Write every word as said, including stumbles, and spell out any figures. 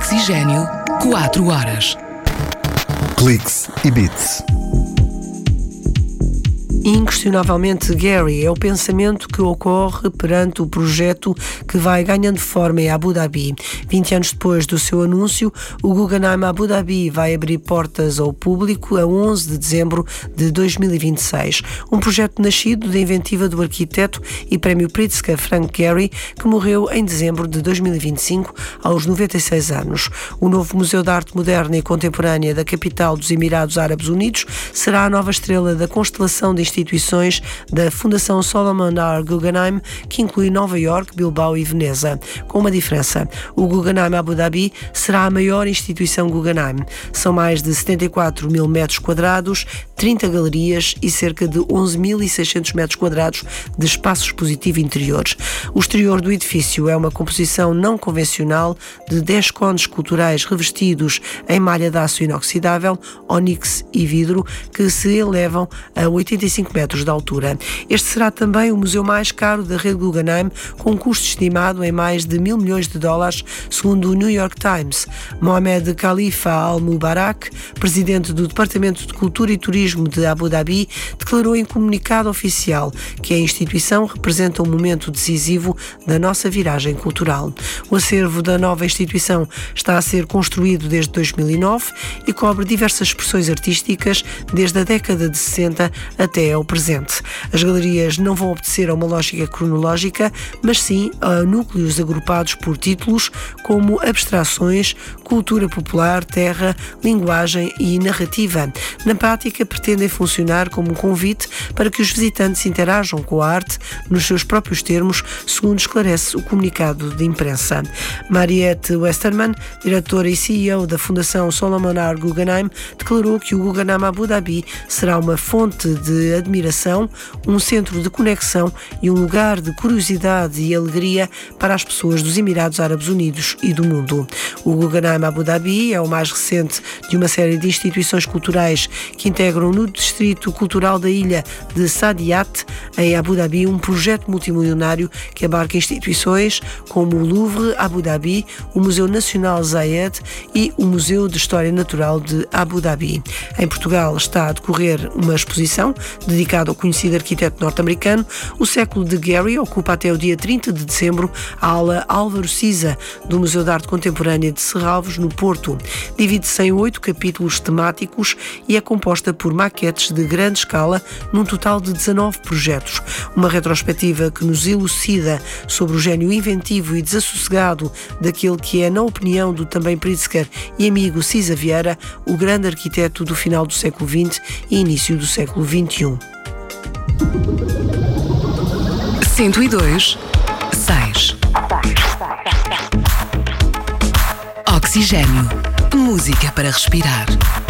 Oxigênio, quatro horas. Cliques e Beats. Inquestionavelmente, Gary é o pensamento que ocorre perante o projeto que vai ganhando forma em Abu Dhabi. vinte anos depois do seu anúncio, o Guggenheim Abu Dhabi vai abrir portas ao público a onze de dezembro de dois mil e vinte e seis. Um projeto nascido da inventiva do arquiteto e prémio Pritzker Frank Gehry, que morreu em dezembro de dois mil e vinte e cinco, aos noventa e seis anos. O novo Museu de Arte Moderna e Contemporânea da capital dos Emirados Árabes Unidos será a nova estrela da constelação de instituições da Fundação Solomon R. Guggenheim, que inclui Nova York, Bilbao e Veneza. Com uma diferença: o Guggenheim Abu Dhabi será a maior instituição Guggenheim. São mais de setenta e quatro mil metros quadrados, trinta galerias e cerca de onze mil e seiscentos metros quadrados de espaço expositivo interiores. O exterior do edifício é uma composição não convencional de dez cones culturais revestidos em malha de aço inoxidável, ónix e vidro, que se elevam a oitenta e cinco metros de altura. Este será também o museu mais caro da rede Guggenheim, com um custo estimado em mais de mil milhões de dólares, segundo o New York Times. Mohamed Khalifa Al Mubarak, presidente do Departamento de Cultura e Turismo de Abu Dhabi, declarou em comunicado oficial que a instituição representa um momento decisivo da nossa viragem cultural. O acervo da nova instituição está a ser construído desde dois mil e nove e cobre diversas expressões artísticas desde a década de sessenta até ao presente. As galerias não vão obedecer a uma lógica cronológica, mas sim a núcleos agrupados por títulos como abstrações, cultura popular, terra, linguagem e narrativa. Na prática, pretendem funcionar como um convite para que os visitantes interajam com a arte nos seus próprios termos, segundo esclarece o comunicado de imprensa. Mariette Westermann, diretora e C E O da Fundação Solomon R. Guggenheim, declarou que o Guggenheim Abu Dhabi será uma fonte de admiração, um centro de conexão e um lugar de curiosidade e alegria para as pessoas dos Emirados Árabes Unidos e do mundo. O Guggenheim Abu Dhabi é o mais recente de uma série de instituições culturais que integram no Distrito Cultural da ilha de Saadiyat, em Abu Dhabi, um projeto multimilionário que abarca instituições como o Louvre Abu Dhabi, o Museu Nacional Zayed e o Museu de História Natural de Abu Dhabi. Em Portugal está a decorrer uma exposição dedicada ao conhecido arquiteto norte-americano. O século de Gehry ocupa até o dia trinta de dezembro a ala Álvaro Siza do Museu de Arte Contemporânea de Serralves, no Porto. Divide-se em oito capítulos temáticos e é composta por maquetes de grande escala, num total de dezanove projetos. Uma retrospectiva que nos elucida sobre o gênio inventivo e desassossegado daquele que é, na opinião do também Pritzker e amigo Cisa Vieira, o grande arquiteto do final do século vinte e início do século vinte e um. cento e dois, seis. Oxigênio. Música para respirar.